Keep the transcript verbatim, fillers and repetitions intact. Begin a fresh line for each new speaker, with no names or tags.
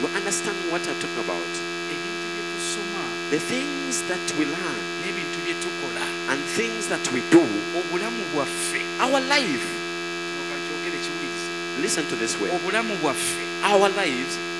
You understand what I'm talking about?
ebintu bye tusoma
The things that we learn
n'ebintu bye tukola
and things that we do,
obulamu bwaffe
our life,
kyogere kiwulirize
listen to this way,
obulamu bwaffe
our lives